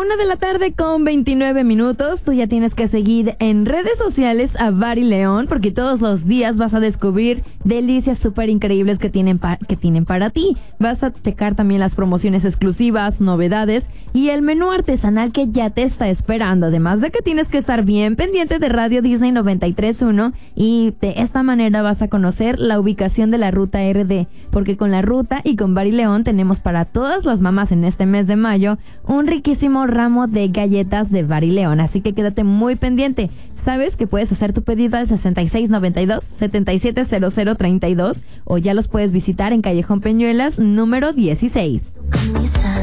1:29 Tú ya tienes que seguir en redes sociales a Bar y León, porque todos los días vas a descubrir delicias súper increíbles que tienen para ti. Vas a checar también las promociones exclusivas, novedades y el menú artesanal que ya te está esperando. Además de que tienes que estar bien pendiente de Radio Disney 93.1, y de esta manera vas a conocer la ubicación de la Ruta RD, porque con la ruta y con Bar y León tenemos para todas las mamás en este mes de mayo un riquísimo ramo de galletas de Bar y León, así que quédate muy pendiente. Sabes que puedes hacer tu pedido al 6692-770032 o ya los puedes visitar en Callejón Peñuelas número 16.